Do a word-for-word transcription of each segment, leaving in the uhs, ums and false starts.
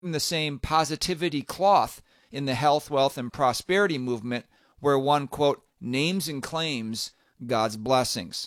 the same positivity cloth in the health, wealth, and prosperity movement where one, quote, names and claims God's blessings.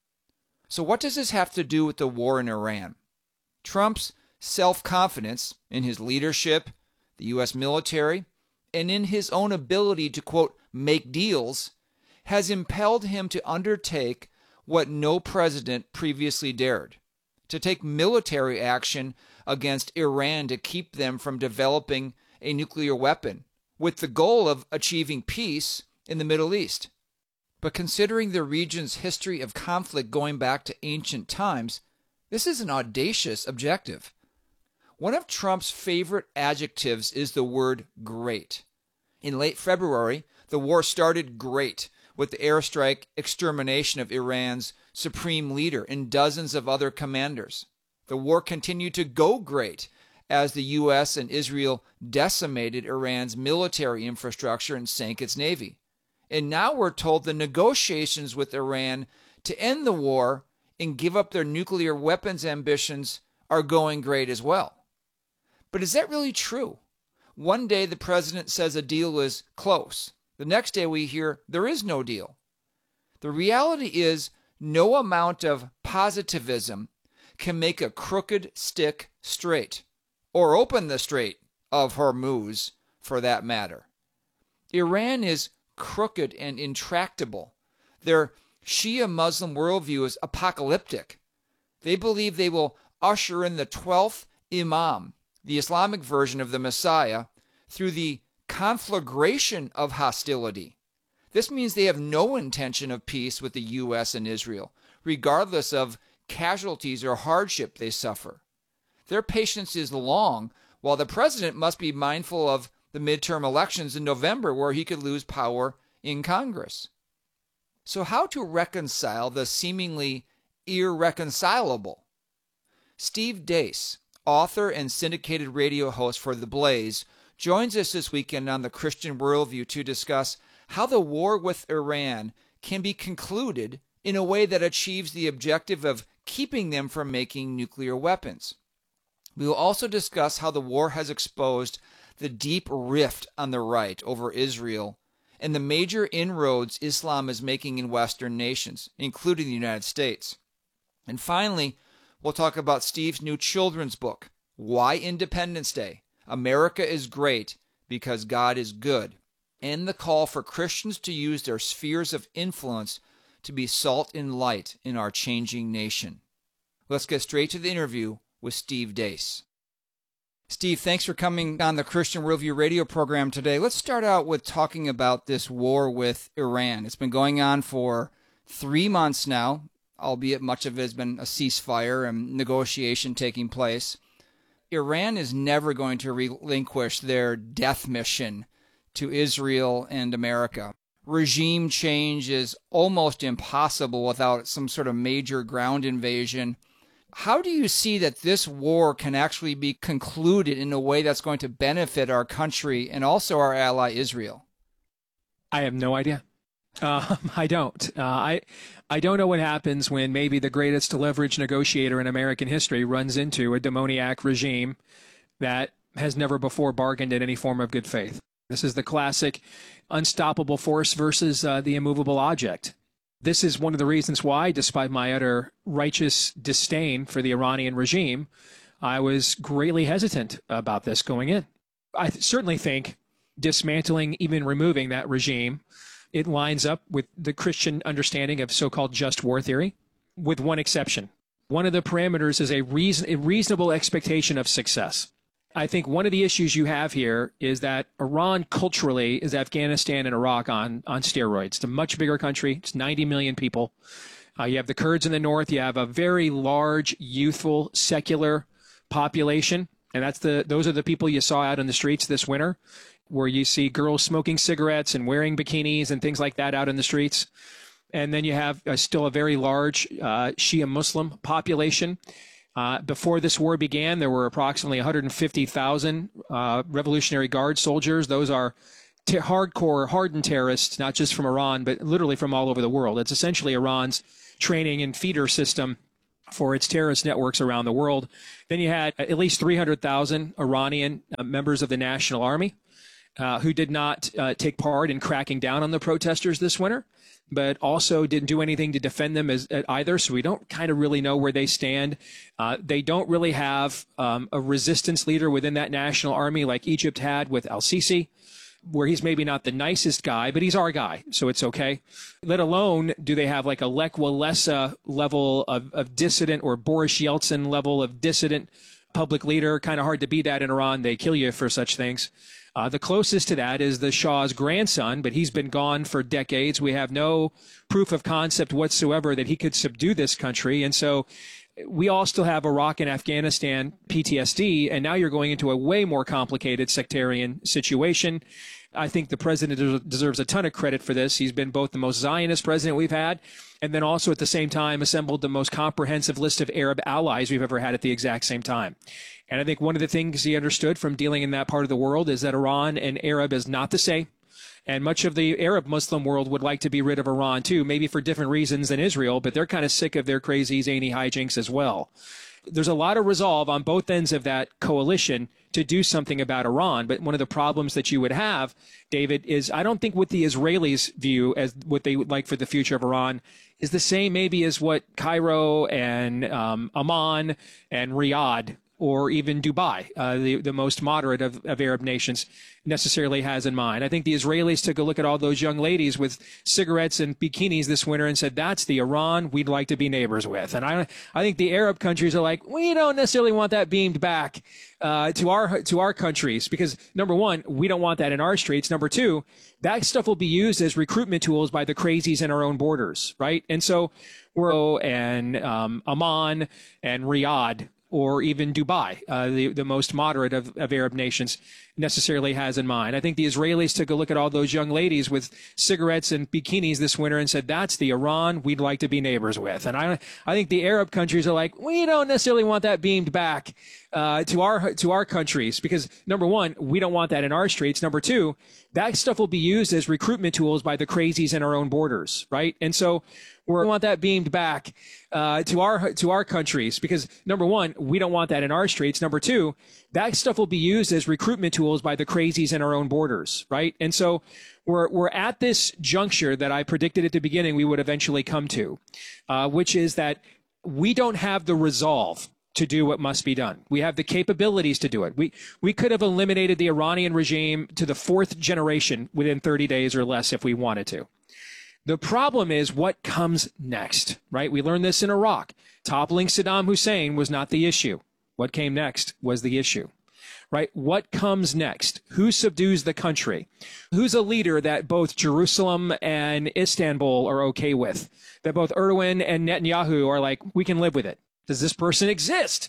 So what does this have to do with the war in Iran? Trump's self-confidence in his leadership, the U S military, and in his own ability to, quote, make deals, has impelled him to undertake what no president previously dared, to take military action against Iran to keep them from developing a nuclear weapon, with the goal of achieving peace in the Middle East. But considering the region's history of conflict going back to ancient times, this is an audacious objective. One of Trump's favorite adjectives is the word great. In late February, the war started great with the airstrike extermination of Iran's supreme leader and dozens of other commanders. The war continued to go great as the U S and Israel decimated Iran's military infrastructure and sank its navy. And now we're told the negotiations with Iran to end the war and give up their nuclear weapons ambitions are going great as well. But is that really true? One day the president says a deal is close. The next day we hear there is no deal. The reality is no amount of positivism can make a crooked stick straight, or open the Strait of Hormuz for that matter. Iran is crooked and intractable. Their Shia Muslim worldview is apocalyptic. They believe they will usher in the twelfth Imam, the Islamic version of the Messiah, through the conflagration of hostility. This means they have no intention of peace with the U S and Israel, regardless of casualties or hardship they suffer. Their patience is long, while the president must be mindful of the midterm elections in November where he could lose power in Congress. So how to reconcile the seemingly irreconcilable? Steve Deace, author and syndicated radio host for The Blaze, joins us this weekend on the Christian Worldview to discuss how the war with Iran can be concluded in a way that achieves the objective of keeping them from making nuclear weapons. We will also discuss how the war has exposed the deep rift on the right over Israel and the major inroads Islam is making in Western nations, including the United States. And finally, we'll talk about Steve's new children's book, Why Independence Day? America is Great Because God is Good, and the call for Christians to use their spheres of influence to be salt and light in our changing nation. Let's get straight to the interview with Steve Deace. Steve, thanks for coming on the Christian Worldview radio program today. Let's start out with talking about this war with Iran. It's been going on for three months now, albeit much of it has been a ceasefire and negotiation taking place. Iran is never going to relinquish their death mission to Israel and America. Regime change is almost impossible without some sort of major ground invasion. How do you see that this war can actually be concluded in a way that's going to benefit our country and also our ally Israel? I have no idea. Uh, I don't. Uh, I I don't know what happens when maybe the greatest leverage negotiator in American history runs into a demoniac regime that has never before bargained in any form of good faith. This is the classic unstoppable force versus uh, the immovable object. This is one of the reasons why, despite my utter righteous disdain for the Iranian regime, I was greatly hesitant about this going in. I th- certainly think dismantling, even removing that regime, it lines up with the Christian understanding of so-called just war theory, with one exception. One of the parameters is a, reason, a reasonable expectation of success. I think one of the issues you have here is that Iran culturally is Afghanistan and Iraq on, on steroids. It's a much bigger country. It's ninety million people. Uh, you have the Kurds in the north. You have a very large, youthful, secular population. And that's the those are the people you saw out in the streets this winter, where you see girls smoking cigarettes and wearing bikinis and things like that out in the streets. And then you have uh, still a very large uh, Shia Muslim population. Uh, before this war began, there were approximately one hundred fifty thousand uh, Revolutionary Guard soldiers. Those are t- hardcore, hardened terrorists, not just from Iran, but literally from all over the world. It's essentially Iran's training and feeder system for its terrorist networks around the world. Then you had at least three hundred thousand Iranian uh, members of the National Army uh, who did not uh, take part in cracking down on the protesters this winter, but also didn't do anything to defend them as, uh, either. So we don't kind of really know where they stand. Uh, they don't really have um, a resistance leader within that National Army like Egypt had with al-Sisi, where he's maybe not the nicest guy, but he's our guy, so it's okay. Let alone do they have like a Lech Walesa level of, of dissident or Boris Yeltsin level of dissident public leader. Kind of hard to beat that in Iran. They kill you for such things. Uh, the closest to that is the Shah's grandson, but he's been gone for decades. We have no proof of concept whatsoever that he could subdue this country. And so we all still have Iraq and Afghanistan P T S D, and now you're going into a way more complicated sectarian situation. I think the president deserves a ton of credit for this. He's been both the most Zionist president we've had, and then also at the same time assembled the most comprehensive list of Arab allies we've ever had at the exact same time. And I think one of the things he understood from dealing in that part of the world is that Iran and Arab is not the same. And much of the Arab Muslim world would like to be rid of Iran too, maybe for different reasons than Israel, but they're kind of sick of their crazy, zany hijinks as well. There's a lot of resolve on both ends of that coalition to do something about Iran. But one of the problems that you would have, David, is I don't think what the Israelis view as what they would like for the future of Iran is the same maybe as what Cairo and um, Amman and Riyadh or even Dubai, uh, the, the most moderate of, of Arab nations, necessarily has in mind. I think the Israelis took a look at all those young ladies with cigarettes and bikinis this winter and said, that's the Iran we'd like to be neighbors with. And I I think the Arab countries are like, we don't necessarily want that beamed back uh, to our to our countries because, number one, we don't want that in our streets. Number two, that stuff will be used as recruitment tools by the crazies in our own borders, right? And so we're and um, Amman and Riyadh, or even Dubai, uh, the, the most moderate of, of Arab nations, necessarily has in mind. I think the Israelis took a look at all those young ladies with cigarettes and bikinis this winter and said, that's the Iran we'd like to be neighbors with. And I I think the Arab countries are like, we don't necessarily want that beamed back uh, to our to our countries because, number one, we don't want that in our streets. Number two, that stuff will be used as recruitment tools by the crazies in our own borders, right? And so we want that beamed back uh, to our to our countries because, number one, we don't want that in our streets. Number two, that stuff will be used as recruitment tools by the crazies in our own borders, right? And so we're we're at this juncture that I predicted at the beginning we would eventually come to, uh, which is that we don't have the resolve to do what must be done. We have the capabilities to do it. We we could have eliminated the Iranian regime to the fourth generation within thirty days or less if we wanted to. The problem is what comes next, right? We learned this in Iraq. Toppling Saddam Hussein was not the issue. What came next was the issue, right? What comes next? Who subdues the country? Who's a leader that both Jerusalem and Istanbul are okay with? That both Erdogan and Netanyahu are like, we can live with it. Does this person exist?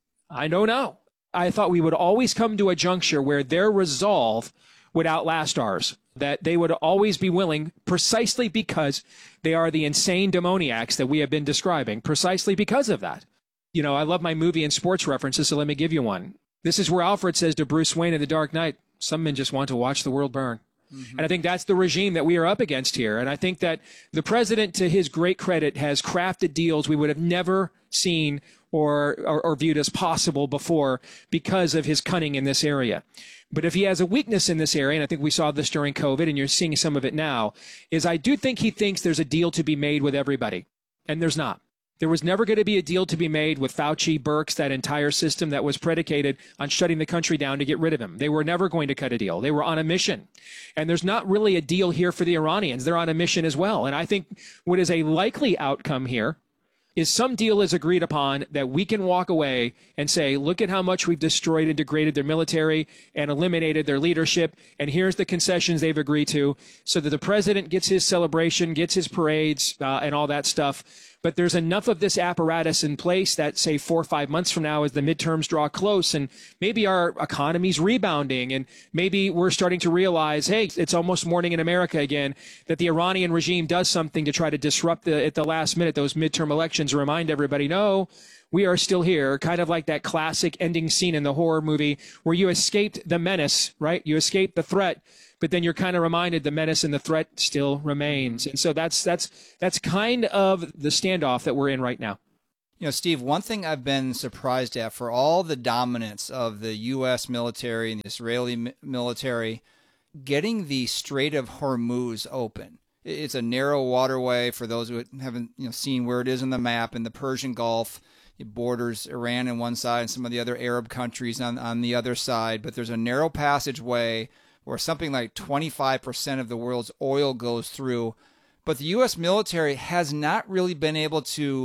I don't know. I thought we would always come to a juncture where their resolve would outlast ours, that they would always be willing precisely because they are the insane demoniacs that we have been describing, precisely because of that. You know, I love my movie and sports references, so let me give you one. This is where Alfred says to Bruce Wayne in The Dark Knight, some men just want to watch the world burn. Mm-hmm. And I think that's the regime that we are up against here. And I think that the president, to his great credit, has crafted deals we would have never seen or, or, or viewed as possible before because of his cunning in this area. But if he has a weakness in this area, and I think we saw this during COVID, and you're seeing some of it now, is I do think he thinks there's a deal to be made with everybody. And there's not. There was never going to be a deal to be made with Fauci, Birx, that entire system that was predicated on shutting the country down to get rid of him. They were never going to cut a deal. They were on a mission. And there's not really a deal here for the Iranians. They're on a mission as well. And I think what is a likely outcome here is some deal is agreed upon that we can walk away and say, look at how much we've destroyed and degraded their military and eliminated their leadership. And here's the concessions they've agreed to so that the president gets his celebration, gets his parades uh, and all that stuff. But there's enough of this apparatus in place that, say, four or five months from now, as the midterms draw close, and maybe our economy's rebounding, and maybe we're starting to realize, hey, it's almost morning in America again, that the Iranian regime does something to try to disrupt the, at the last minute those midterm elections, remind everybody, no, we are still here, kind of like that classic ending scene in the horror movie where you escaped the menace, right? You escaped the threat. But then you're kind of reminded the menace and the threat still remains. And so that's that's that's kind of the standoff that we're in right now. You know, Steve, one thing I've been surprised at, for all the dominance of the U S military and the Israeli mi- military, getting the Strait of Hormuz open. It's a narrow waterway, for those who haven't you know, seen where it is on the map, in the Persian Gulf. It borders Iran on one side and some of the other Arab countries on, on the other side. But there's a narrow passageway where something like twenty-five percent of the world's oil goes through. But the U S military has not really been able to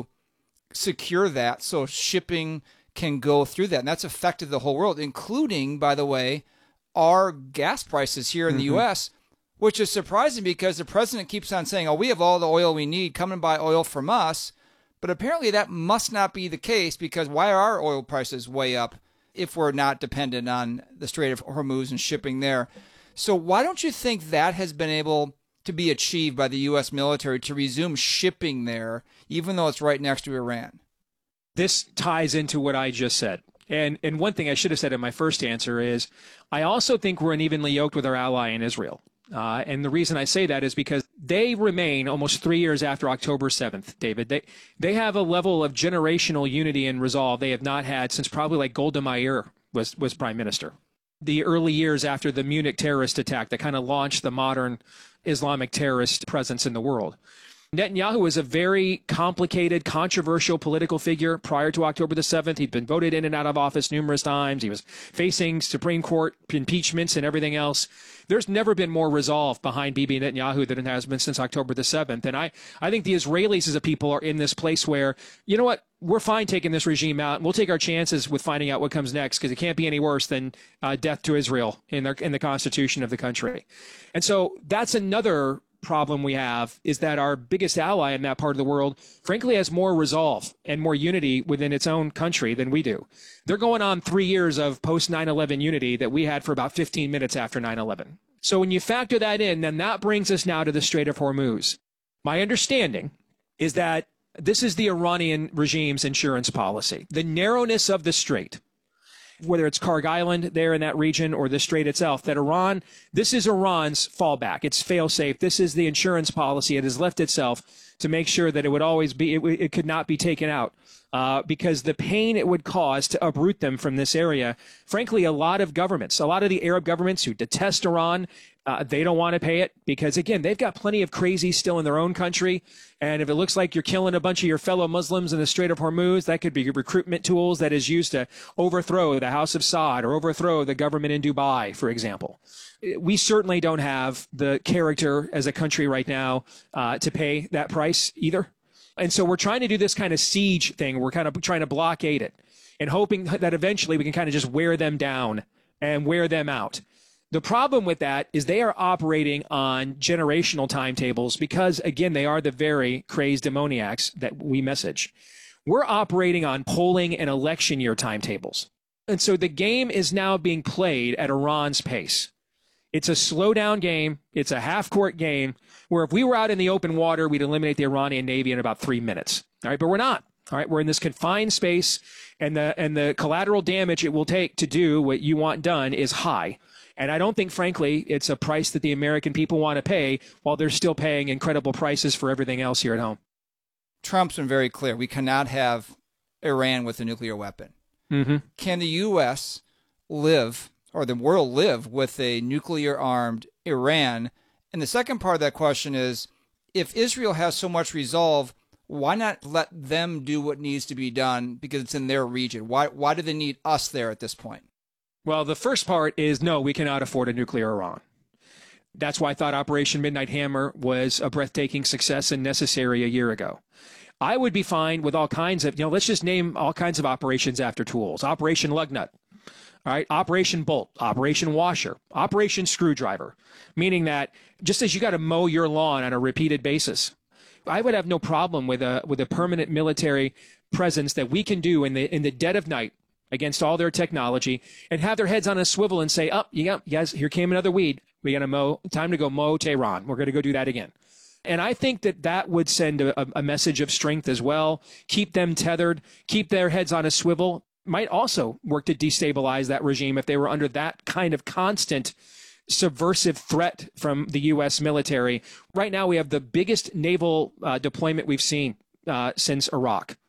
secure that so shipping can go through that. And that's affected the whole world, including, by the way, our gas prices here in mm-hmm. the U S, which is surprising because the president keeps on saying, oh, we have all the oil we need, come and buy oil from us. But apparently that must not be the case, because why are our oil prices way up if we're not dependent on the Strait of Hormuz and shipping there? So why don't you think that has been able to be achieved by the U S military to resume shipping there, even though it's right next to Iran? This ties into what I just said. And and one thing I should have said in my first answer is I also think we're unevenly yoked with our ally in Israel. Uh, and the reason I say that is because they remain almost three years after October seventh, David. They they have a level of generational unity and resolve they have not had since probably like Golda Meir was, was prime minister. The early years after the Munich terrorist attack that kind of launched the modern Islamic terrorist presence in the world. Netanyahu was a very complicated, controversial political figure prior to October the seventh. He'd been voted in and out of office numerous times. He was facing Supreme Court impeachments and everything else. There's never been more resolve behind Bibi Netanyahu than it has been since October the seventh. And I, I think the Israelis as a people are in this place where, you know what, we're fine taking this regime out, and we'll take our chances with finding out what comes next, because it can't be any worse than uh, death to Israel in, their, in the constitution of the country. And so that's another problem we have, is that our biggest ally in that part of the world, frankly, has more resolve and more unity within its own country than we do. They're going on three years of post nine eleven unity that we had for about fifteen minutes after nine eleven. So when you factor that in, then that brings us now to the Strait of Hormuz. My understanding is that this is the Iranian regime's insurance policy. The narrowness of the strait, whether it's Karg Island there in that region or the strait itself, that Iran, this is Iran's fallback. It's fail-safe. This is the insurance policy it has left itself to make sure that it would always be, it, it could not be taken out. Uh, because the pain it would cause to uproot them from this area, frankly, a lot of governments, a lot of the Arab governments who detest Iran, uh, they don't want to pay it because, again, they've got plenty of crazies still in their own country. And if it looks like you're killing a bunch of your fellow Muslims in the Strait of Hormuz, that could be recruitment tools that is used to overthrow the House of Saud or overthrow the government in Dubai, for example. We certainly don't have the character as a country right now uh, to pay that price either. And so we're trying to do this kind of siege thing. We're kind of trying to blockade it and hoping that eventually we can kind of just wear them down and wear them out. The problem with that is they are operating on generational timetables because, again, they are the very crazed demoniacs that we message. We're operating on polling and election year timetables. And so the game is now being played at Iran's pace. It's a slow down game. It's a half court game where if we were out in the open water, we'd eliminate the Iranian Navy in about three minutes. All right, but we're not. All right, we're in this confined space, and the and the collateral damage it will take to do what you want done is high. And I don't think, frankly, it's a price that the American people want to pay while they're still paying incredible prices for everything else here at home. Trump's been very clear. We cannot have Iran with a nuclear weapon. Mm-hmm. Can the U S live, or the world live, with a nuclear-armed Iran? And the second part of that question is, if Israel has so much resolve, why not let them do what needs to be done because it's in their region? Why why do they need us there at this point? Well, the first part is no, we cannot afford a nuclear Iran. That's why I thought Operation Midnight Hammer was a breathtaking success and necessary a year ago. I would be fine with all kinds of, you know, let's just name all kinds of operations after tools. Operation Lugnut. All right, Operation Bolt, Operation Washer, Operation Screwdriver, meaning that just as you got to mow your lawn on a repeated basis, I would have no problem with a with a permanent military presence that we can do in the in the dead of night against all their technology and have their heads on a swivel and say, oh, you got, guys, here came another weed. We got to mow. Time to go mow Tehran. We're going to go do that again. And I think that that would send a, a message of strength as well. Keep them tethered. Keep their heads on a swivel. Might also work to destabilize that regime if they were under that kind of constant subversive threat from the U S military. Right now, we have the biggest naval uh, deployment we've seen uh, since Iraq.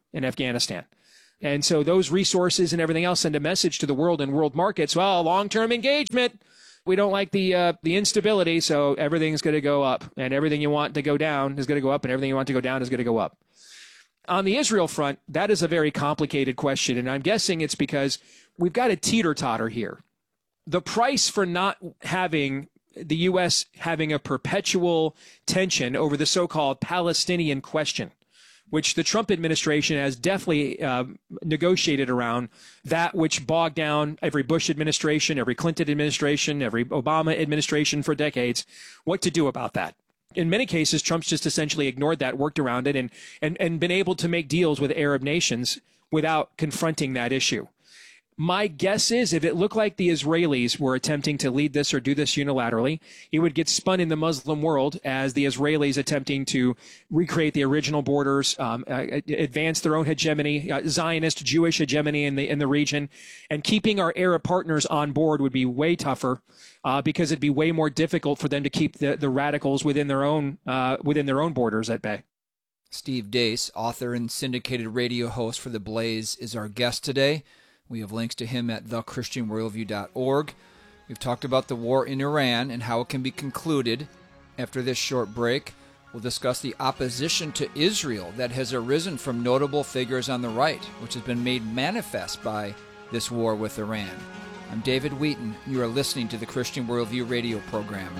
in Afghanistan. And so those resources and everything else send a message to the world and world markets. Well, long-term engagement. We don't like the uh, the instability, so everything's going to go up. And everything you want to go down is going to go up, and everything you want to go down is going to go up. On the Israel front, that is a very complicated question, and I'm guessing it's because we've got a teeter-totter here. The price for not having the U S having a perpetual tension over the so-called Palestinian question, which the Trump administration has definitely uh, negotiated around, that which bogged down every Bush administration, every Clinton administration, every Obama administration for decades, what to do about that. In many cases, Trump's just essentially ignored that, worked around it, and, and, and been able to make deals with Arab nations without confronting that issue. My guess is if it looked like the Israelis were attempting to lead this or do this unilaterally, it would get spun in the Muslim world as the Israelis attempting to recreate the original borders, um, uh, advance their own hegemony, uh, Zionist Jewish hegemony in the in the region, and keeping our Arab partners on board would be way tougher uh, because it'd be way more difficult for them to keep the, the radicals within their own uh, within their own borders at bay. Steve Deace, author and syndicated radio host for The Blaze, is our guest today. We have links to him at the christian worldview dot org. We've talked about the war in Iran and how it can be concluded. After this short break, we'll discuss the opposition to Israel that has arisen from notable figures on the right, which has been made manifest by this war with Iran. I'm David Wheaton. You are listening to the Christian Worldview radio program.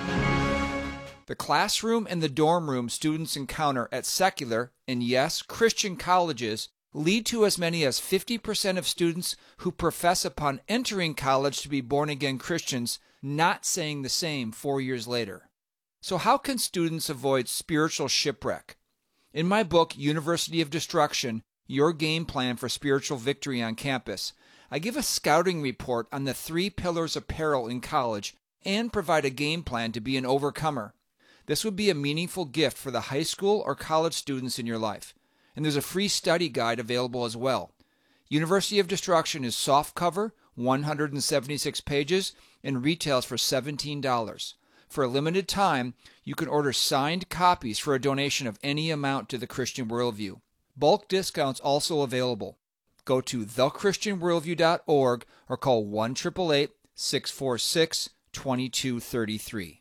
The classroom and the dorm room students encounter at secular and, yes, Christian colleges lead to as many as fifty percent of students who profess upon entering college to be born-again Christians not saying the same four years later. So how can students avoid spiritual shipwreck? In my book, University of Destruction, Your Game Plan for Spiritual Victory on Campus, I give a scouting report on the three pillars of peril in college and provide a game plan to be an overcomer. This would be a meaningful gift for the high school or college students in your life. And there's a free study guide available as well. University of Destruction is softcover, one hundred seventy-six pages, and retails for seventeen dollars. For a limited time, you can order signed copies for a donation of any amount to the Christian Worldview. Bulk discounts also available. Go to the christian worldview dot org or call one eight eight eight, six four six, two two three three.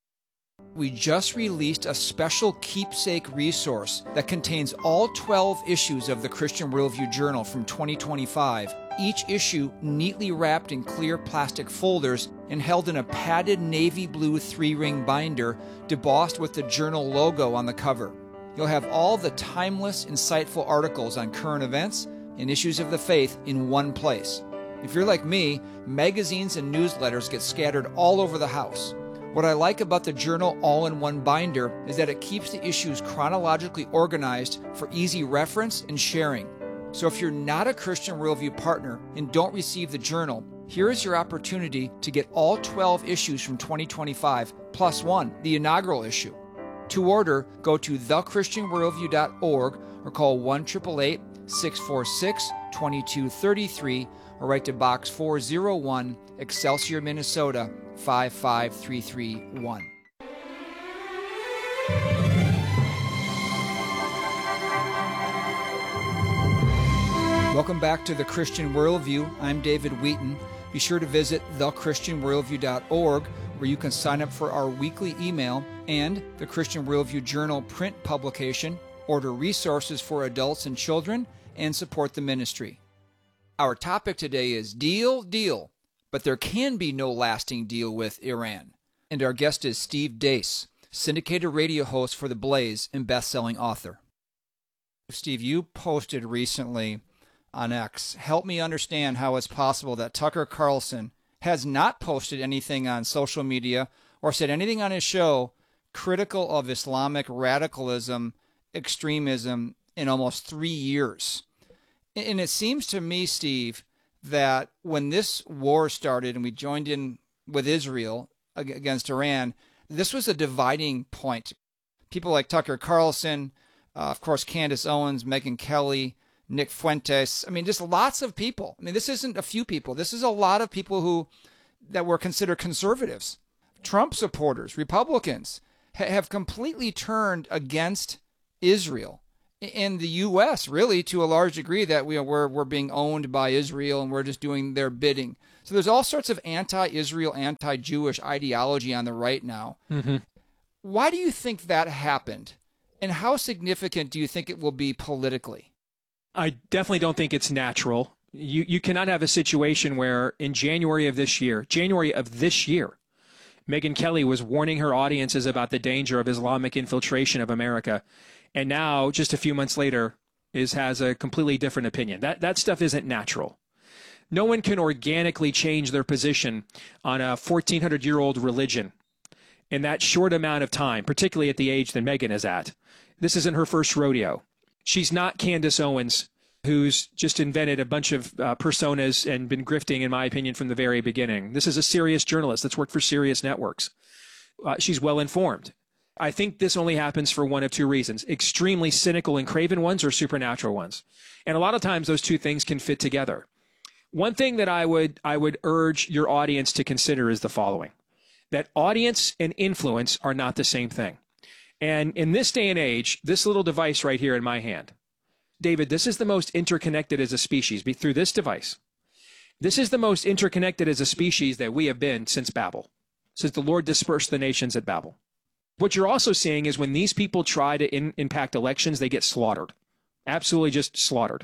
We just released a special keepsake resource that contains all twelve issues of the Christian Worldview Journal from twenty twenty-five, each issue neatly wrapped in clear plastic folders and held in a padded navy blue three-ring binder debossed with the journal logo on the cover. You'll have all the timeless, insightful articles on current events and issues of the faith in one place. If you're like me, magazines and newsletters get scattered all over the house. What I like about the journal all-in-one binder is that it keeps the issues chronologically organized for easy reference and sharing. So if you're not a Christian Worldview partner and don't receive the journal, here is your opportunity to get all twelve issues from twenty twenty-five, plus one, the inaugural issue. To order, go to the christian worldview dot org or call one eight eight eight, six four six, two two three three or write to Box four oh one, Excelsior, Minnesota, five five three three one. Welcome back to the Christian Worldview. I'm David Wheaton. Be sure to visit the christian worldview dot org where you can sign up for our weekly email and the Christian Worldview Journal print publication, order resources for adults and children, and support the ministry. Our topic today is Deal, Deal, but there can be no lasting deal with Iran. And our guest is Steve Deace, syndicated radio host for The Blaze and best-selling author. Steve, you posted recently on X, help me understand how it's possible that Tucker Carlson has not posted anything on social media or said anything on his show critical of Islamic radicalism, extremism in almost three years. And it seems to me, Steve, that when this war started and we joined in with Israel against Iran, this was a dividing point. People like Tucker Carlson, uh, of course, Candace Owens, Megyn Kelly, Nick Fuentes. I mean, just lots of people. I mean, this isn't a few people. This is a lot of people who that were considered conservatives. Trump supporters, Republicans, ha- have completely turned against Israel in the U S, really, to a large degree, that we are, we're, we're being owned by Israel and we're just doing their bidding. So there's all sorts of anti-Israel, anti-Jewish ideology on the right now. Mm-hmm. Why do you think that happened? And how significant do you think it will be politically? I definitely don't think it's natural. You you cannot have a situation where in January of this year, January of this year, Megyn Kelly was warning her audiences about the danger of Islamic infiltration of America, and now, just a few months later, is has a completely different opinion. That that stuff isn't natural. No one can organically change their position on a fourteen hundred year old religion in that short amount of time, particularly at the age that Megyn is at. This isn't her first rodeo. She's not Candace Owens, who's just invented a bunch of uh, personas and been grifting, in my opinion, from the very beginning. This is a serious journalist that's worked for serious networks. Uh, she's well informed. I think this only happens for one of two reasons: extremely cynical and craven ones or supernatural ones. And a lot of times those two things can fit together. One thing that I would I would urge your audience to consider is the following: that audience and influence are not the same thing. And in this day and age, this little device right here in my hand, David, this is the most interconnected as a species through this device. This is the most interconnected as a species that we have been since Babel, since the Lord dispersed the nations at Babel. What you're also seeing is when these people try to in, impact elections, they get slaughtered, absolutely just slaughtered.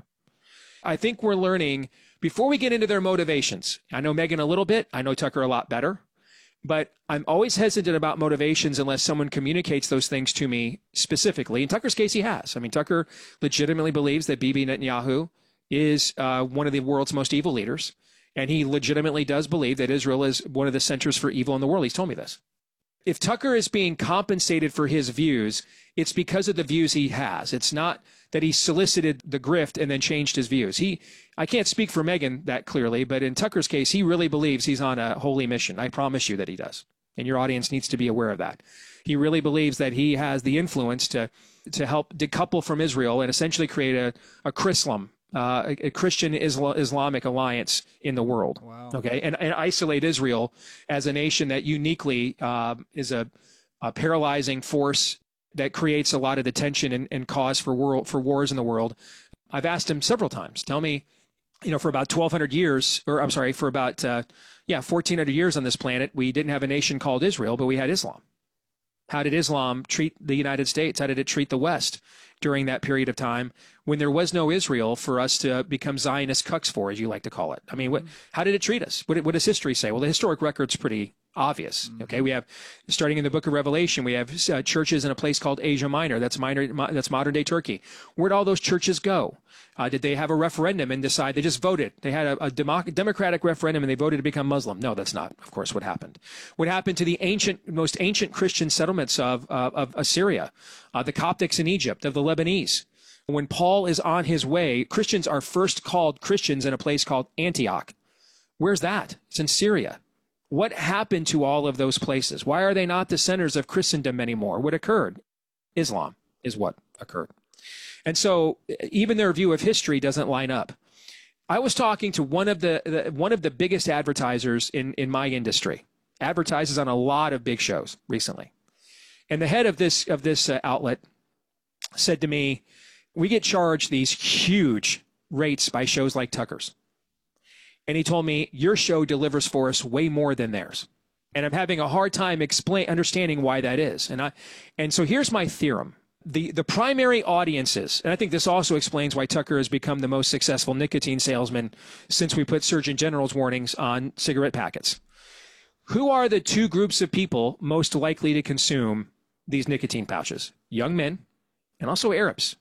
I think we're learning, before we get into their motivations, I know Megyn a little bit, I know Tucker a lot better, but I'm always hesitant about motivations unless someone communicates those things to me specifically. In Tucker's case, he has. I mean, Tucker legitimately believes that Bibi Netanyahu is uh, one of the world's most evil leaders, and he legitimately does believe that Israel is one of the centers for evil in the world. He's told me this. If Tucker is being compensated for his views, it's because of the views he has. It's not that he solicited the grift and then changed his views. He, I can't speak for Megyn that clearly, but in Tucker's case, he really believes he's on a holy mission. I promise you that he does. And your audience needs to be aware of that. He really believes that he has the influence to, to help decouple from Israel and essentially create a, a Chrislam, uh, a, a Christian Isla, Islamic alliance in the world. Wow. Okay, and, and isolate Israel as a nation that uniquely uh, is a, a paralyzing force that creates a lot of the tension and, and cause for world for wars in the world. I've asked him several times, tell me, you know, for about twelve hundred years, or I'm sorry, for about, uh, yeah, fourteen hundred years on this planet, we didn't have a nation called Israel, but we had Islam. How did Islam treat the United States? How did it treat the West during that period of time when there was no Israel for us to become Zionist cucks for, as you like to call it? I mean, what, how did it treat us? What, what does history say? Well, the historic record's pretty obvious. Okay, we have, starting in the book of Revelation, we have uh, churches in a place called Asia Minor. That's minor. That's modern day Turkey. Where'd all those churches go? Uh, did they have a referendum and decide? They just voted. They had a, a demo- democratic referendum and they voted to become Muslim. No, that's not, of course, what happened. What happened to the ancient, most ancient Christian settlements of uh, of Assyria, uh, the Coptics in Egypt, of the Lebanese? When Paul is on his way, Christians are first called Christians in a place called Antioch. Where's that? It's in Syria. What happened to all of those places? Why are they not the centers of Christendom anymore? What occurred? Islam is what occurred. And so even their view of history doesn't line up. I was talking to one of the, the one of the biggest advertisers in, in my industry, advertises on a lot of big shows recently. And the head of this of this uh, outlet said to me, we get charged these huge rates by shows like Tucker's. And he told me, your show delivers for us way more than theirs. And I'm having a hard time explain, understanding why that is. And I, and so here's my theorem. The, the primary audiences, and I think this also explains why Tucker has become the most successful nicotine salesman since we put Surgeon General's warnings on cigarette packets. Who are the two groups of people most likely to consume these nicotine pouches? Young men and also Arabs.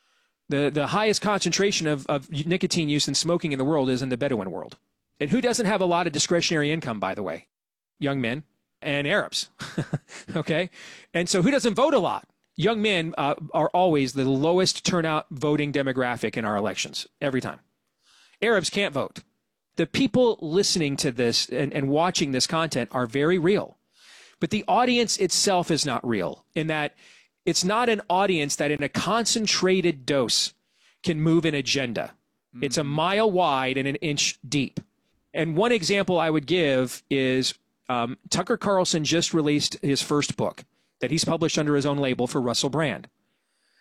The the highest concentration of, of nicotine use and smoking in the world is in the Bedouin world. And who doesn't have a lot of discretionary income, by the way? Young men and Arabs. Okay? And so who doesn't vote a lot? Young men uh, are always the lowest turnout voting demographic in our elections, every time. Arabs can't vote. The people listening to this and, and watching this content are very real. But the audience itself is not real, in that it's not an audience that in a concentrated dose can move an agenda. Mm-hmm. It's a mile wide and an inch deep. And one example I would give is um, Tucker Carlson just released his first book that he's published under his own label for Russell Brand.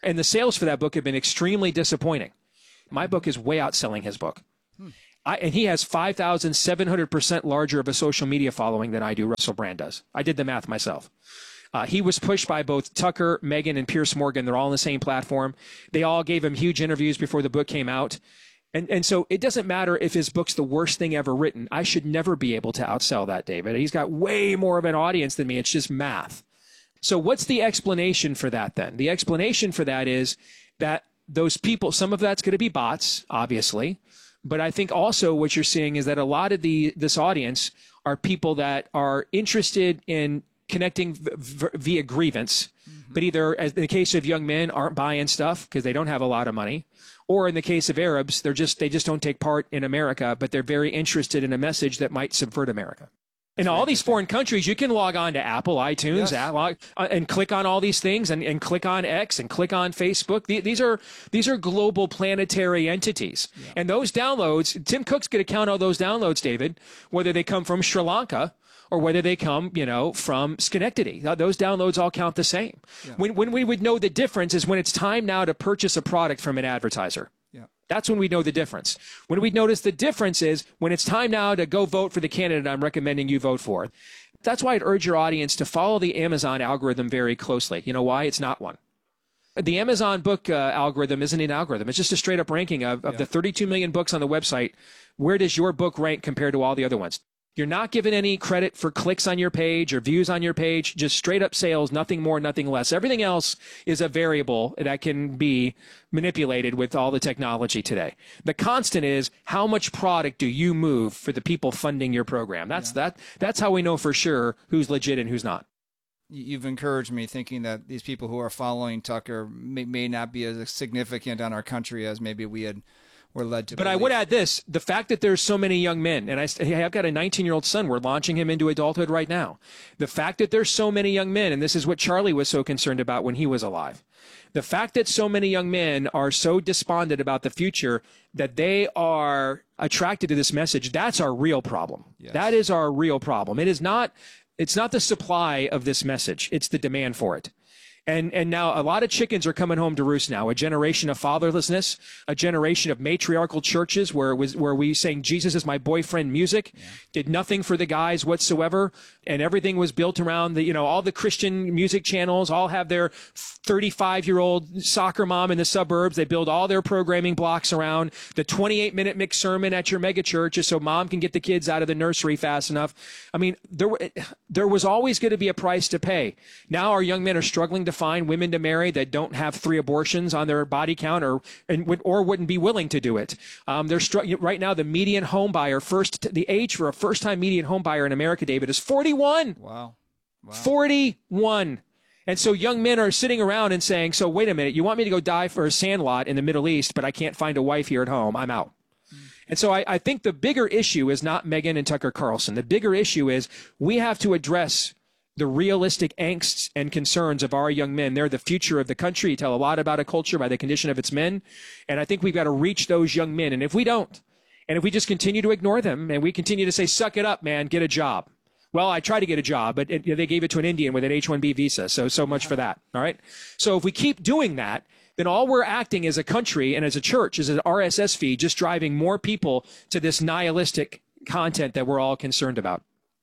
And the sales for that book have been extremely disappointing. My book is way outselling his book. Hmm. I, and he has five thousand seven hundred percent larger of a social media following than I do, Russell Brand does. I did the math myself. Uh, he was pushed by both Tucker, Megyn, and Piers Morgan. They're all on the same platform. They all gave him huge interviews before the book came out. And and so it doesn't matter if his book's the worst thing ever written. I should never be able to outsell that, David. He's got way more of an audience than me. It's just math. So what's the explanation for that then? The explanation for that is that those people, some of that's going to be bots, obviously. But I think also what you're seeing is that a lot of the this audience are people that are interested in connecting v- v- via grievance, mm-hmm. but either, as in the case of young men, aren't buying stuff because they don't have a lot of money, or in the case of Arabs, they're just they just don't take part in America, but they're very interested in a message that might subvert America. In all these foreign countries, you can log on to Apple, iTunes, yes. at, log, uh, and click on all these things, and, and click on X, and click on Facebook. The, these are these are global planetary entities. Yeah. And those downloads, Tim Cook's going to count all those downloads, David, whether they come from Sri Lanka or whether they come, you know, from Schenectady. Those downloads all count the same. Yeah. When, when we would know the difference is when it's time now to purchase a product from an advertiser. That's when we know the difference. When we notice the difference is when it's time now to go vote for the candidate I'm recommending you vote for. That's why I'd urge your audience to follow the Amazon algorithm very closely. You know why? It's not one. The Amazon book uh, algorithm isn't an algorithm. It's just a straight up ranking of, of yeah. the thirty-two million books on the website. Where does your book rank compared to all the other ones? You're not given any credit for clicks on your page or views on your page, just straight up sales, nothing more, nothing less. Everything else is a variable that can be manipulated with all the technology today. The constant is how much product do you move for the people funding your program? That's yeah. that. That's how we know for sure who's legit and who's not. You've encouraged me thinking that these people who are following Tucker may, may not be as significant on our country as maybe we had We're led to but believe. I would add this, the fact that there's so many young men, and I, I've got a nineteen-year-old son, we're launching him into adulthood right now. The fact that there's so many young men, and this is what Charlie was so concerned about when he was alive. The fact that so many young men are so despondent about the future that they are attracted to this message, that's our real problem. Yes. That is our real problem. It is not, it's not the supply of this message, it's the demand for it. And and now a lot of chickens are coming home to roost now. A generation of fatherlessness, a generation of matriarchal churches where it was where we sang Jesus is my boyfriend music, yeah. did nothing for the guys whatsoever, and everything was built around the you know all the Christian music channels all have their thirty-five-year-old soccer mom in the suburbs. They build all their programming blocks around the twenty-eight minute mixed sermon at your mega church just so mom can get the kids out of the nursery fast enough. I mean, there there was always going to be a price to pay. Now our young men are struggling to find women to marry that don't have three abortions on their body count or and or wouldn't be willing to do it. Um, they're str- right now the median home buyer first the age for a first time median home buyer in America, David, is forty-one. Wow. Wow. forty-one. And so young men are sitting around and saying, so wait a minute, you want me to go die for a sandlot in the Middle East, but I can't find a wife here at home. I'm out. Mm. And so I, I think the bigger issue is not Megyn and Tucker Carlson. The bigger issue is we have to address the realistic angsts and concerns of our young men. They're the future of the country. You tell a lot about a culture by the condition of its men. And I think we've got to reach those young men. And if we don't, and if we just continue to ignore them and we continue to say, suck it up, man, get a job. Well, I tried to get a job, but it, they gave it to an Indian with an H one B visa. So, so much for that. All right. So if we keep doing that, then all we're acting as a country and as a church is an R S S feed, just driving more people to this nihilistic content that we're all concerned about.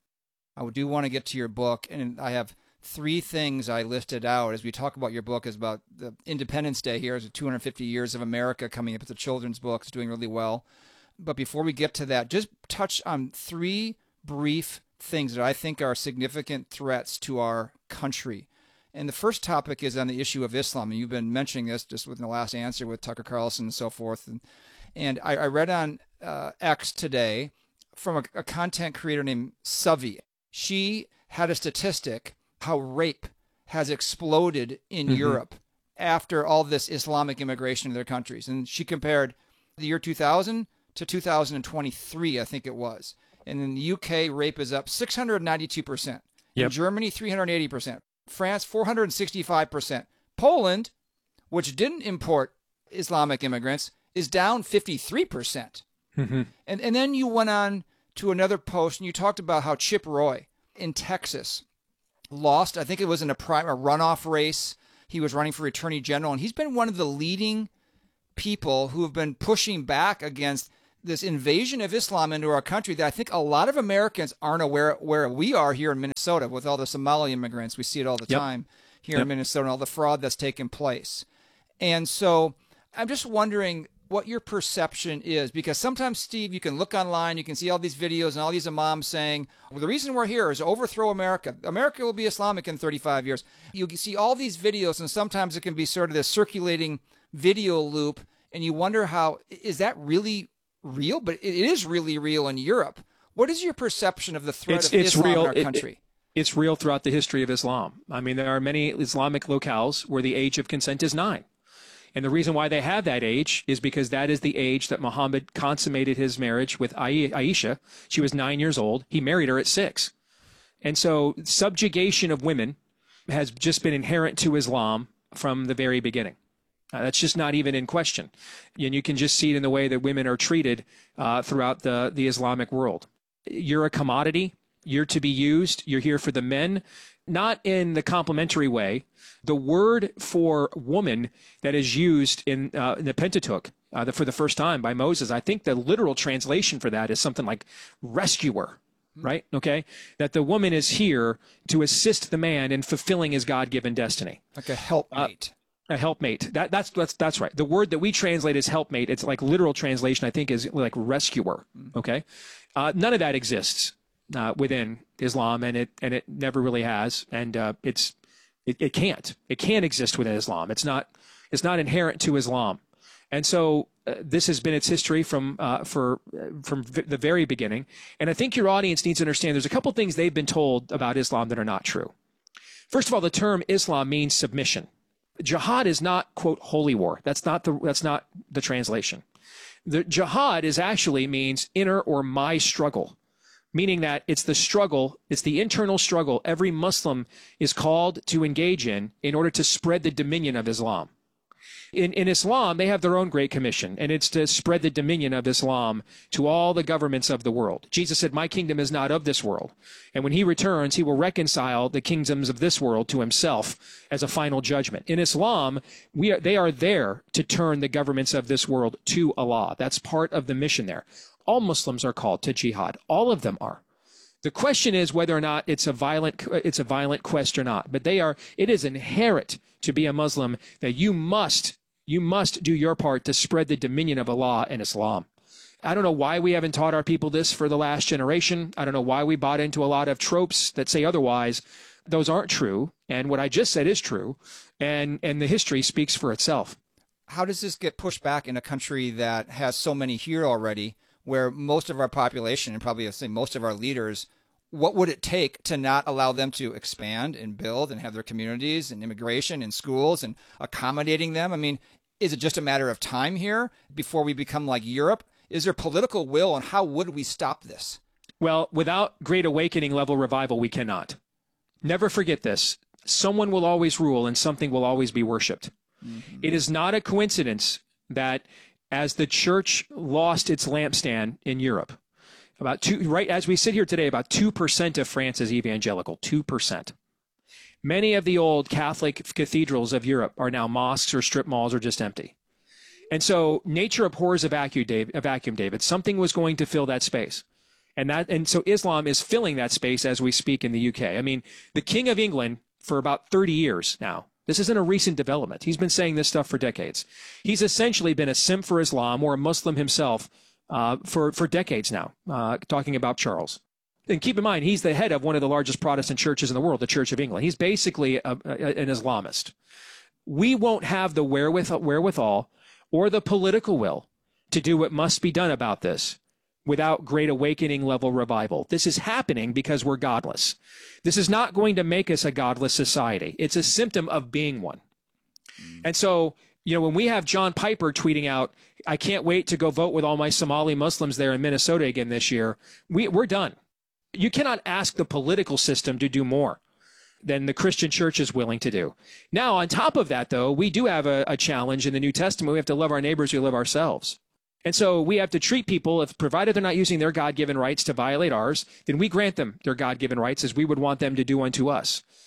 I do want to get to your book, and I have three things I listed out as we talk about your book. Is about the Independence Day here, is two hundred fifty years of America coming up. It's a children's book. It's doing really well. But before we get to that, just touch on three brief things that I think are significant threats to our country. And the first topic is on the issue of Islam. And you've been mentioning this just within the last answer with Tucker Carlson and so forth. And, and I, I read on uh, X today from a, a content creator named Savi. She had a statistic how rape has exploded in mm-hmm. Europe after all this Islamic immigration to their countries. And she compared the year two thousand to two thousand twenty-three, I think it was. And in the U K, rape is up six hundred ninety-two percent. Yep. In Germany, three hundred eighty percent. France, four hundred sixty-five percent. Poland, which didn't import Islamic immigrants, is down fifty-three percent. Mm-hmm. And, and then you went on to another post, and you talked about how Chip Roy in Texas lost, I think it was in a, prime, a runoff race. he was running for attorney general, and he's been one of the leading people who have been pushing back against this invasion of Islam into our country that I think a lot of Americans aren't aware where we are here in Minnesota with all the Somali immigrants. We see it all the yep. time here yep. in Minnesota and all the fraud that's taken place. And so I'm just wondering what your perception is, because sometimes, Steve, you can look online, you can see all these videos and all these imams saying, well, the reason we're here is to overthrow America. America will be Islamic in thirty-five years. You see all these videos, and sometimes it can be sort of this circulating video loop, and you wonder how, is that really real? But it is really real in Europe. What is your perception of the threat it's, of it's Islam real. in our it, country? It, it's real throughout the history of Islam. I mean, there are many Islamic locales where the age of consent is nine. And the reason why they have that age is because that is the age that Muhammad consummated his marriage with Aisha. She was nine years old. He married her at six. And so subjugation of women has just been inherent to Islam from the very beginning. Uh, that's just not even in question. And you can just see it in the way that women are treated uh, throughout the, the Islamic world. You're a commodity. You're to be used. You're here for the men, not in the complimentary way. The word for woman that is used in, uh, in the Pentateuch uh, the, for the first time by Moses, I think the literal translation for that is something like rescuer, right? Okay? That the woman is here to assist the man in fulfilling his God-given destiny. Like a helpmate. Uh, A helpmate. That, that's, that's, that's right. The word that we translate as helpmate, it's like literal translation, I think, is like rescuer. Okay. Uh, none of that exists uh, within Islam, and it, and it never really has. And uh, it's, it, it can't, it can't exist within Islam. It's not, it's not inherent to Islam. And so uh, this has been its history from, uh, for, from v- the very beginning. And I think your audience needs to understand there's a couple things they've been told about Islam that are not true. First of all, the term Islam means submission. Jihad is not, quote, holy war. That's not the, that's not the translation. The jihad is actually means inner or my struggle, meaning that it's the struggle, it's the internal struggle every Muslim is called to engage in in order to spread the dominion of Islam. In, in Islam, they have their own great commission, and it's to spread the dominion of Islam to all the governments of the world. Jesus said, my kingdom is not of this world. And when he returns, he will reconcile the kingdoms of this world to himself as a final judgment. In Islam, we are, they are there to turn the governments of this world to Allah. That's part of the mission there. All Muslims are called to jihad. All of them are. The question is whether or not it's a violent, it's a violent quest or not. But they are, it is inherent to be a Muslim that you must You must do your part to spread the dominion of Allah and Islam. I don't know why we haven't taught our people this for the last generation. I don't know why we bought into a lot of tropes that say otherwise. Those aren't true. And what I just said is true. And, and the history speaks for itself. How does this get pushed back in a country that has so many here already, where most of our population, and probably I say most of our leaders, what would it take to not allow them to expand and build and have their communities and immigration and schools and accommodating them? I mean, is it just a matter of time here before we become like Europe? Is there political will, and how would we stop this? Well, without Great Awakening level revival, we cannot. Never forget this. Someone will always rule and something will always be worshipped. Mm-hmm. It is not a coincidence that as the church lost its lampstand in Europe, about two, right as we sit here today, about two percent of France is evangelical, two percent. Many of the old Catholic cathedrals of Europe are now mosques or strip malls or just empty. And so nature abhors a vacuum, David, a vacuum, David. Something was going to fill that space. And that, and so Islam is filling that space as we speak in the U K. I mean, the King of England for about thirty years now, this isn't a recent development. He's been saying this stuff for decades. He's essentially been a simp for Islam or a Muslim himself uh, for, for decades now, uh, talking about Charles. And keep in mind, he's the head of one of the largest Protestant churches in the world, the Church of England. He's basically a, a, an Islamist. We won't have the wherewithal, wherewithal or the political will to do what must be done about this without Great Awakening level revival. This is happening because we're godless. This is not going to make us a godless society. It's a symptom of being one. Mm. And so, you know, when we have John Piper tweeting out, I can't wait to go vote with all my Somali Muslims there in Minnesota again this year, we, we're done. You cannot ask the political system to do more than the Christian church is willing to do. Now, on top of that, though, we do have a, a challenge in the New Testament. We have to love our neighbors, we love ourselves. And so we have to treat people, if provided they're not using their God-given rights to violate ours, then we grant them their God-given rights as we would want them to do unto us.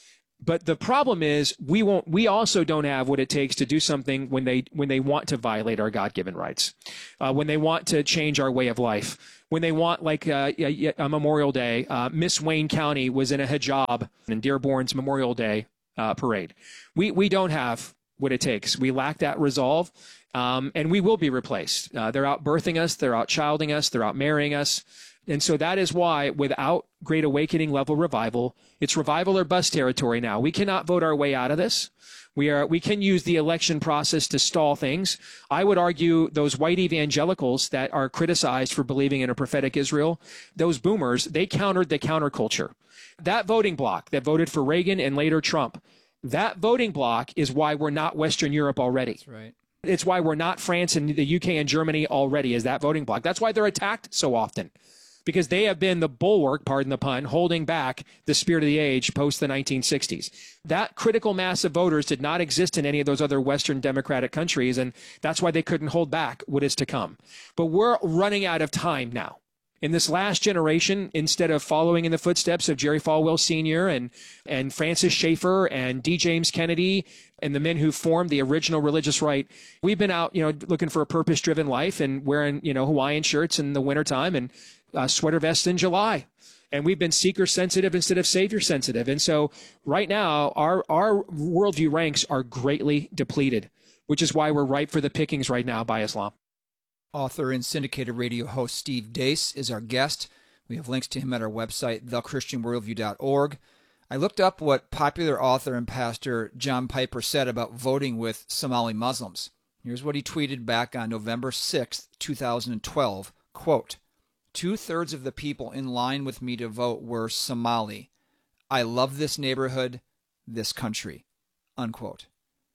But the problem is we won't. We also don't have what it takes to do something when they when they want to violate our God-given rights, uh, when they want to change our way of life, when they want, like uh, a, a Memorial Day. Uh, Miss Wayne County was in a hijab in Dearborn's Memorial Day uh, parade. We we don't have what it takes. We lack that resolve, um, and we will be replaced. Uh, they're out birthing us. They're out childing us. They're out marrying us. And so that is why, without Great Awakening level revival, it's revival or bust territory now. We cannot vote our way out of this. We are. We can use the election process to stall things. I would argue those white evangelicals that are criticized for believing in a prophetic Israel, those boomers, they countered the counterculture. That voting bloc that voted for Reagan and later Trump, that voting bloc is why we're not Western Europe already. That's right. It's why we're not France and the U K and Germany already, is that voting bloc. That's why they're attacked so often. Because they have been the bulwark, pardon the pun, holding back the spirit of the age post the nineteen sixties. That critical mass of voters did not exist in any of those other Western democratic countries, and that's why they couldn't hold back what is to come. But we're running out of time now. In this last generation, instead of following in the footsteps of Jerry Falwell Senior and, and Francis Schaeffer and D. James Kennedy and the men who formed the original religious right, we've been out, you know, looking for a purpose-driven life and wearing, you know, Hawaiian shirts in the wintertime and Uh, sweater vest in July. And we've been seeker sensitive instead of savior sensitive. And so right now, our, our worldview ranks are greatly depleted, which is why we're ripe for the pickings right now by Islam. Author and syndicated radio host Steve Deace is our guest. We have links to him at our website, the christian worldview dot org. I looked up what popular author and pastor John Piper said about voting with Somali Muslims. Here's what he tweeted back on November sixth, two thousand twelve, quote, "Two-thirds of the people in line with me to vote were Somali. I love this neighborhood, this country," unquote.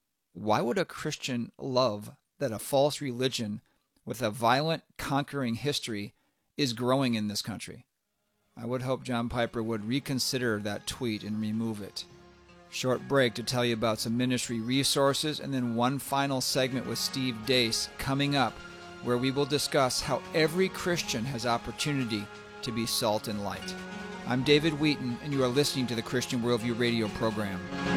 Why would a Christian love that a false religion with a violent, conquering history is growing in this country? I would hope John Piper would reconsider that tweet and remove it. Short break to tell you about some ministry resources, and then one final segment with Steve Deace coming up, where we will discuss how every Christian has opportunity to be salt and light. I'm David Wheaton, and you are listening to the Christian Worldview radio program.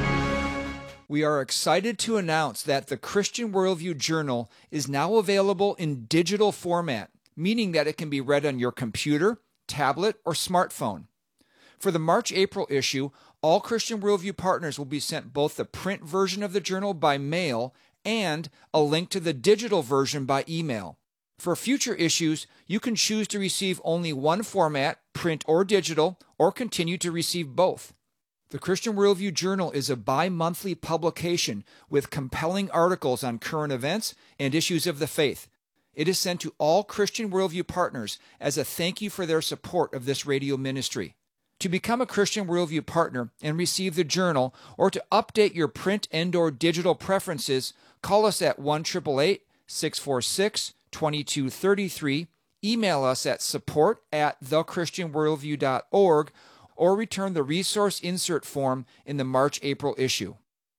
We are excited to announce that the Christian Worldview Journal is now available in digital format, meaning that it can be read on your computer, tablet, or smartphone. For the March-April issue, all Christian Worldview partners will be sent both the print version of the journal by mail and a link to the digital version by email. For future issues, you can choose to receive only one format, print or digital, or continue to receive both. The Christian Worldview Journal is a bi-monthly publication with compelling articles on current events and issues of the faith. It is sent to all Christian Worldview partners as a thank you for their support of this radio ministry. To become a Christian Worldview partner and receive the journal, or to update your print and or digital preferences, call us at one eight eight eight, six four six, two two three three, email us at support at the christian worldview dot org, or return the resource insert form in the March-April issue.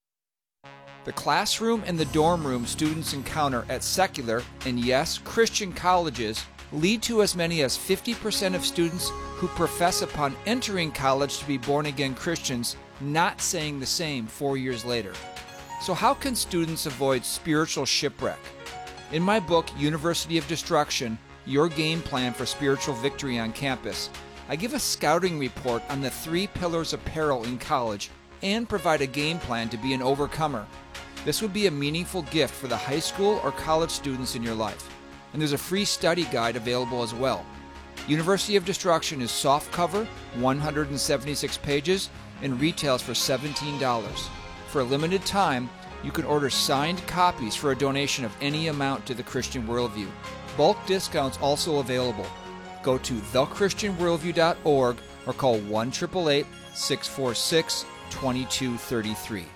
The classroom and the dorm room students encounter at secular, and yes, Christian colleges lead to as many as fifty percent of students who profess upon entering college to be born-again Christians not saying the same four years later. So how can students avoid spiritual shipwreck? In my book, University of Destruction, Your Game Plan for Spiritual Victory on Campus, I give a scouting report on the three pillars of peril in college and provide a game plan to be an overcomer. This would be a meaningful gift for the high school or college students in your life. And there's a free study guide available as well. University of Destruction is softcover, one hundred seventy-six pages, and retails for seventeen dollars. For a limited time, you can order signed copies for a donation of any amount to the Christian Worldview. Bulk discounts also available. Go to the christian worldview dot org or call one eight eight eight, six four six, two two three three.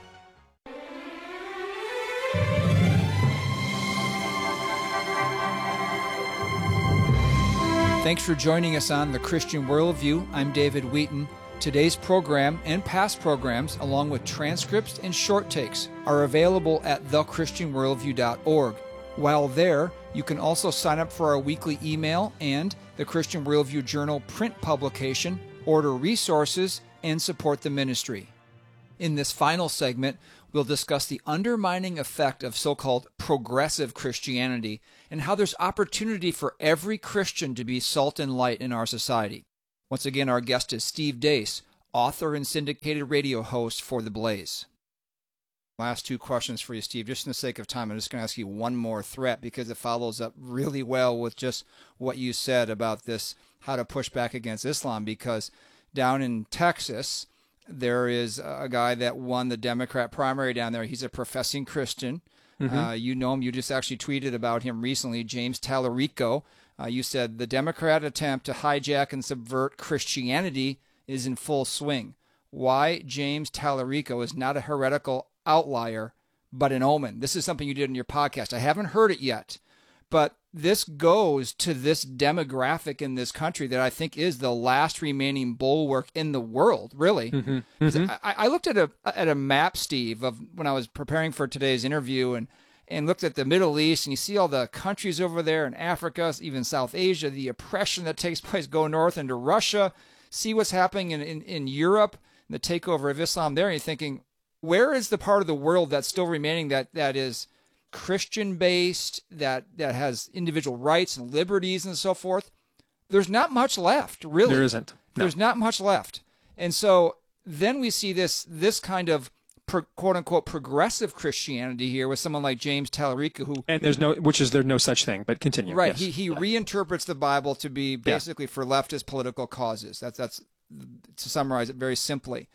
Thanks for joining us on The Christian Worldview. I'm David Wheaton. Today's program and past programs, along with transcripts and short takes, are available at the christian worldview dot org. While there, you can also sign up for our weekly email and the Christian Worldview Journal print publication, order resources, and support the ministry. In this final segment, we'll discuss the undermining effect of so-called progressive Christianity and how there's opportunity for every Christian to be salt and light in our society. Once again, our guest is Steve Deace, author and syndicated radio host for The Blaze. Last two questions for you, Steve. Just in the sake of time, I'm just going to ask you one more threat because it follows up really well with just what you said about this, how to push back against Islam, because down in Texas, there is a guy that won the Democrat primary down there. He's a professing Christian. Mm-hmm. Uh, you know him. You just actually tweeted about him recently, James Tallarico. Uh, you said the Democrat attempt to hijack and subvert Christianity is in full swing. Why James Tallarico is not a heretical outlier, but an omen. This is something you did in your podcast. I haven't heard it yet, but this goes to this demographic in this country that I think is the last remaining bulwark in the world, really. Mm-hmm. Mm-hmm. I, I looked at a at a map, Steve, of when I was preparing for today's interview and, and looked at the Middle East, and you see all the countries over there in Africa, even South Asia, the oppression that takes place. Go north into Russia, see what's happening in, in, in Europe, the takeover of Islam there, and you're thinking, where is the part of the world that's still remaining that that is Christian-based, that, that has individual rights and liberties and so forth? There's not much left, really. There isn't. No. There's not much left. And so then we see this this kind of pro, quote-unquote progressive Christianity here with someone like James Tallarico, who... And there's no, which is, there's no such thing, but continue. Right. Yes. He he reinterprets the Bible to be basically yeah. for leftist political causes. That's, that's to summarize it very simply.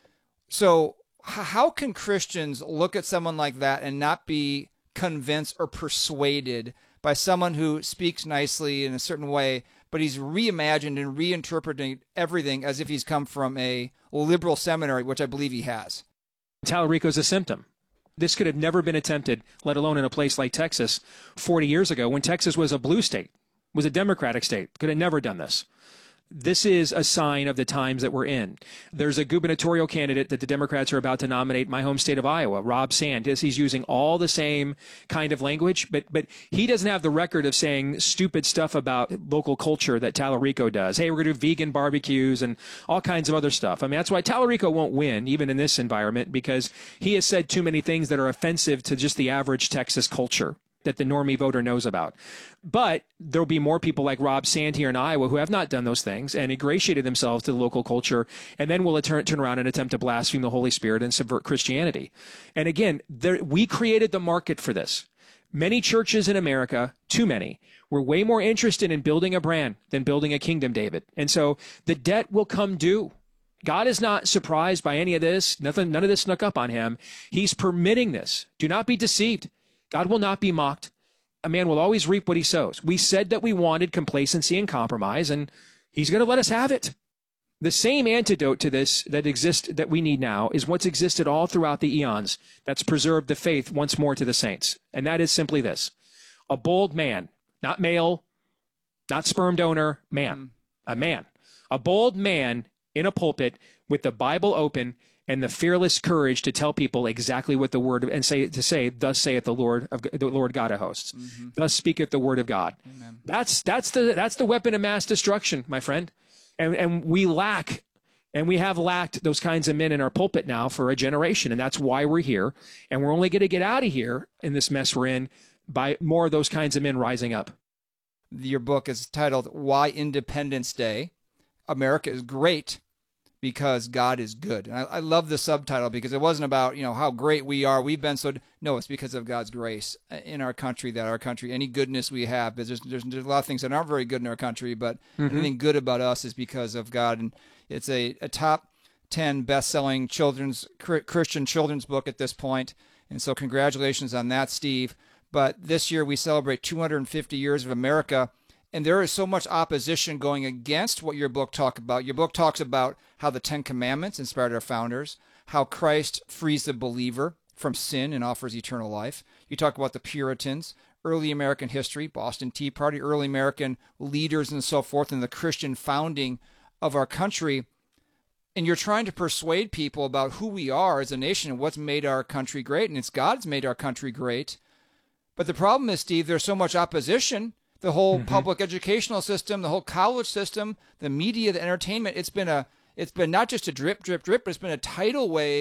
So how can Christians look at someone like that and not be convinced or persuaded by someone who speaks nicely in a certain way, but he's reimagined and reinterpreting everything as if he's come from a liberal seminary, which I believe he has? Tallarico's a symptom. This could have never been attempted, let alone in a place like Texas forty years ago, when Texas was a blue state, was a Democratic state. Could have never done this. This is a sign of the times that we're in. There's a gubernatorial candidate that the Democrats are about to nominate in my home state of Iowa, Rob Sand. He's using all the same kind of language, but but he doesn't have the record of saying stupid stuff about local culture that Tallarico does. Hey, we're going to do vegan barbecues and all kinds of other stuff. I mean, that's why Tallarico won't win, even in this environment, because he has said too many things that are offensive to just the average Texas culture that the normie voter knows about. But there'll be more people like Rob Sand here in Iowa who have not done those things and ingratiated themselves to the local culture, and then will turn, turn around and attempt to blaspheme the Holy Spirit and subvert Christianity. And again, there, we created the market for this. Many churches in America, too many, were way more interested in building a brand than building a kingdom, David. And so the debt will come due. God is not surprised by any of this. Nothing, none of this snuck up on him. He's permitting this. Do not be deceived. God will not be mocked. A man will always reap what he sows. We said that we wanted complacency and compromise, and he's going to let us have it. The same antidote to this that exists, that we need now, is what's existed all throughout the eons that's preserved the faith once more to the saints. And that is simply this: a bold man, not male, not sperm donor, man, a man, a bold man in a pulpit with the Bible open and the fearless courage to tell people exactly what the word of, and say to say, "Thus saith the Lord of the Lord God of hosts." Mm-hmm. Thus speaketh the word of God. Amen. That's that's the that's the weapon of mass destruction, my friend. And and we lack, and we have lacked those kinds of men in our pulpit now for a generation, and that's why we're here. And we're only going to get out of here in this mess we're in by more of those kinds of men rising up. Your book is titled "Why Independence Day? America is Great Because God is Good." And I, I love the subtitle, because it wasn't about, you know, how great we are. We've been so, no, it's because of God's grace in our country, that our country, any goodness we have, because there's, there's, there's a lot of things that aren't very good in our country, but mm-hmm. anything good about us is because of God. And it's a, a top ten best-selling children's, Christian children's book at this point. And so congratulations on that, Steve. But this year we celebrate two hundred fifty years of America. And there is so much opposition going against what your book talks about. Your book talks about how the Ten Commandments inspired our founders, how Christ frees the believer from sin and offers eternal life. You talk about the Puritans, early American history, Boston Tea Party, early American leaders and so forth, and the Christian founding of our country. And you're trying to persuade people about who we are as a nation and what's made our country great. And it's God's made our country great. But the problem is, Steve, there's so much opposition. The whole mm-hmm. public educational system, the whole college system, the media, the entertainment, it's been a, it's been not just a drip, drip, drip, but it's been a tidal wave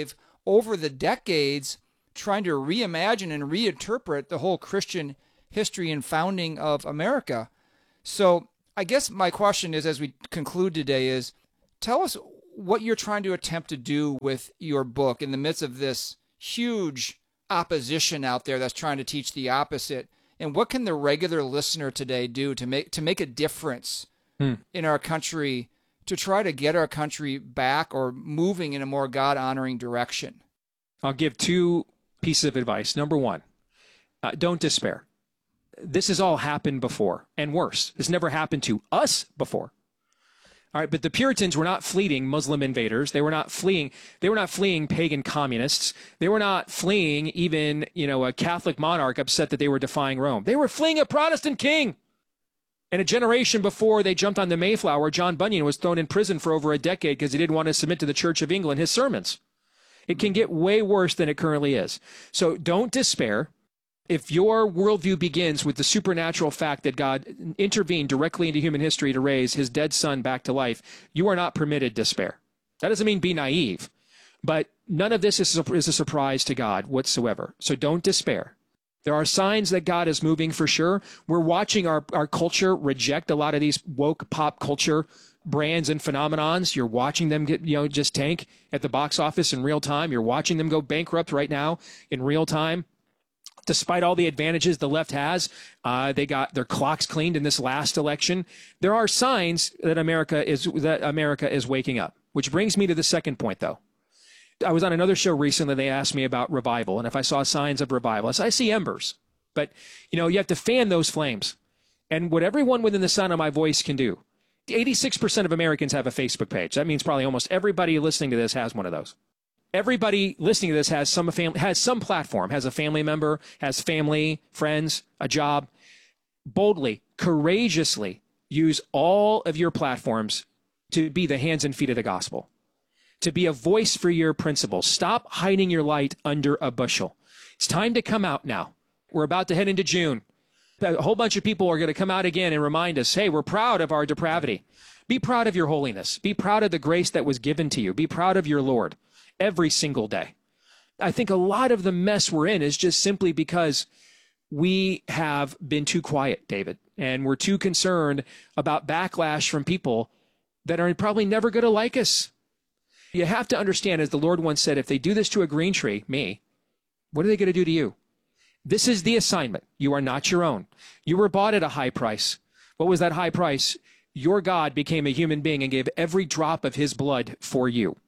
over the decades trying to reimagine and reinterpret the whole Christian history and founding of America. So I guess my question is, as we conclude today, is tell us what you're trying to attempt to do with your book in the midst of this huge opposition out there that's trying to teach the opposite. And what can the regular listener today do to make to make a difference hmm. in our country, to try to get our country back or moving in a more God-honoring direction? I'll give two pieces of advice. Number one, uh, don't despair. This has all happened before, and worse. This never happened to us before. All right, but the Puritans were not fleeing Muslim invaders. They were not fleeing. They were not fleeing pagan communists. They were not fleeing even, you know, a Catholic monarch upset that they were defying Rome. They were fleeing a Protestant king. And a generation before they jumped on the Mayflower, John Bunyan was thrown in prison for over a decade because he didn't want to submit to the Church of England his sermons. It can get way worse than it currently is. So don't despair. If your worldview begins with the supernatural fact that God intervened directly into human history to raise his dead son back to life, you are not permitted despair. That doesn't mean be naive, but none of this is a, is a surprise to God whatsoever. So don't despair. There are signs that God is moving for sure. We're watching our, our culture reject a lot of these woke pop culture brands and phenomenons. You're watching them get, you know, just tank at the box office in real time. You're watching them go bankrupt right now in real time. Despite all the advantages the left has, uh, they got their clocks cleaned in this last election. There are signs that America is that America is waking up, which brings me to the second point, though. I was on another show recently. They asked me about revival, and if I saw signs of revival. I said, I see embers, but you know, you have to fan those flames. And what everyone within the sound of my voice can do. eighty-six percent of Americans have a Facebook page. That means probably almost everybody listening to this has one of those. Everybody listening to this has some family, has some platform, has a family member, has family, friends, a job. Boldly, courageously use all of your platforms to be the hands and feet of the gospel, to be a voice for your principles. Stop hiding your light under a bushel. It's time to come out now. We're about to head into June. A whole bunch of people are going to come out again and remind us, hey, we're proud of our depravity. Be proud of your holiness. Be proud of the grace that was given to you. Be proud of your Lord. Every single day. I think a lot of the mess we're in is just simply because we have been too quiet, David, and we're too concerned about backlash from people that are probably never going to like us. You have to understand, as the Lord once said, if they do this to a green tree, me, what are they going to do to you? This is the assignment. You are not your own. You were bought at a high price. What was that high price? Your God became a human being and gave every drop of his blood for you.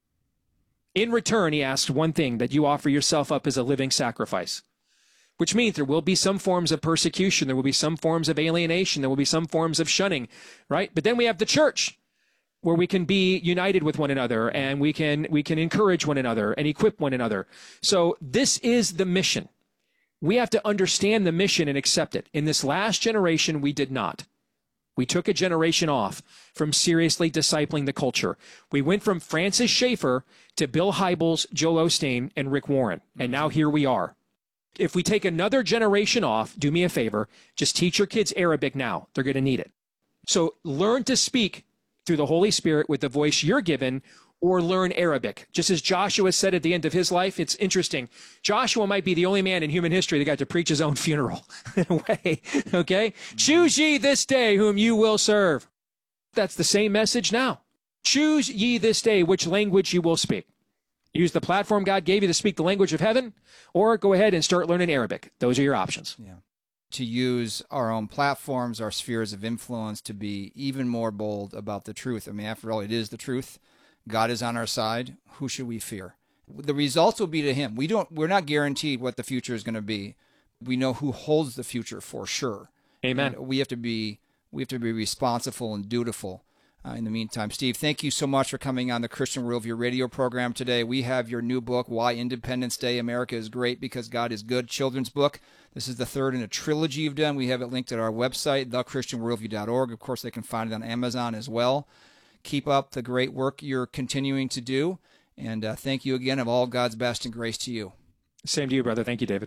In return, he asks one thing, that you offer yourself up as a living sacrifice, which means there will be some forms of persecution. There will be some forms of alienation. There will be some forms of shunning, right? But then we have the church, where we can be united with one another, and we can, we can encourage one another and equip one another. So this is the mission. We have to understand the mission and accept it. In this last generation, we did not. We took a generation off from seriously discipling the culture. We went from Francis Schaeffer to Bill Hybels, Joel Osteen, and Rick Warren. And now here we are. If we take another generation off, do me a favor, just teach your kids Arabic now. They're going to need it. So learn to speak through the Holy Spirit with the voice you're given, or learn Arabic. Just as Joshua said at the end of his life, it's interesting. Joshua might be the only man in human history that got to preach his own funeral in a way, okay? Choose ye this day whom you will serve. That's the same message now. Choose ye this day which language you will speak. Use the platform God gave you to speak the language of heaven, or go ahead and start learning Arabic. Those are your options. Yeah. To use our own platforms, our spheres of influence, to be even more bold about the truth. I mean, after all, it is the truth. God is on our side. Who should we fear? The results will be to him. We don't, we're not guaranteed what the future is going to be. We know who holds the future for sure. Amen. And we have to be, we have to be responsible and dutiful. Uh, in the meantime, Steve, thank you so much for coming on the Christian Worldview radio program today. We have your new book, Why Independence Day America is Great Because God is Good, children's book. This is the third in a trilogy you've done. We have it linked at our website, the christian worldview dot org. Of course, they can find it on Amazon as well. Keep up the great work you're continuing to do. And uh, thank you again, of all God's best and grace to you. Same to you, brother. Thank you, David.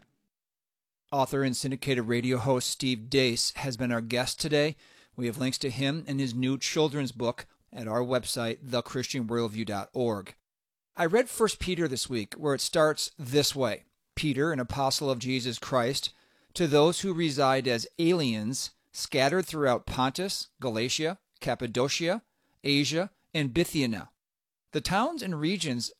Author and syndicated radio host Steve Deace has been our guest today. We have links to him and his new children's book at our website, the christian worldview dot org. I read First Peter this week, where it starts this way. Peter, an apostle of Jesus Christ, to those who reside as aliens scattered throughout Pontus, Galatia, Cappadocia, Asia, and Bithynia, the towns and regions